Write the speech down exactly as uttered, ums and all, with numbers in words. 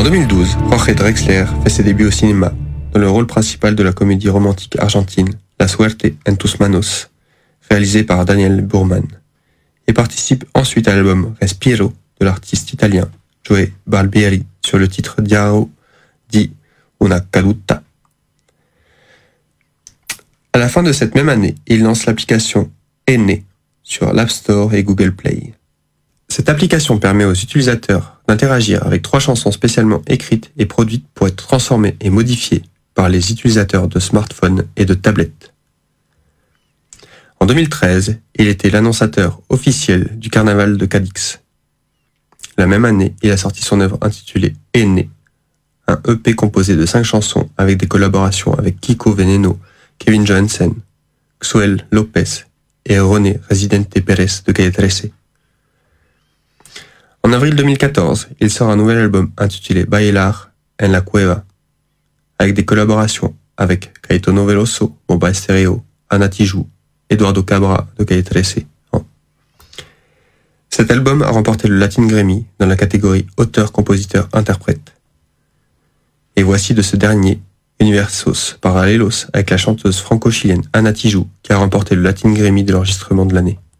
En deux mille douze, Jorge Drexler fait ses débuts au cinéma, dans le rôle principal de la comédie romantique argentine La Suerte en tus manos, réalisée par Daniel Burman, et participe ensuite à l'album Respiro de l'artiste italien Joe Barbieri sur le titre Diaro di una caduta. À la fin de cette même année, il lance l'application Ene sur l'App Store et Google Play. Cette application permet aux utilisateurs d'interagir avec trois chansons spécialement écrites et produites pour être transformées et modifiées par les utilisateurs de smartphones et de tablettes. En deux mille treize, il était l'annonciateur officiel du carnaval de Cadix. La même année, il a sorti son œuvre intitulée Ene, un E P composé de cinq chansons avec des collaborations avec Kiko Veneno, Kevin Johansen, Xuel Lopez et René Residente Pérez de Calle treize. En avril deux mille quatorze, il sort un nouvel album intitulé Bailar en la Cueva, avec des collaborations avec Caetano Veloso, Bomba Estéreo, Ana Tijoux, Eduardo Cabra de Calle treize. Cet album a remporté le Latin Grammy dans la catégorie auteur-compositeur-interprète. Et voici de ce dernier, Universos Paralelos, avec la chanteuse franco-chilienne Ana Tijoux, qui a remporté le Latin Grammy de l'enregistrement de l'année.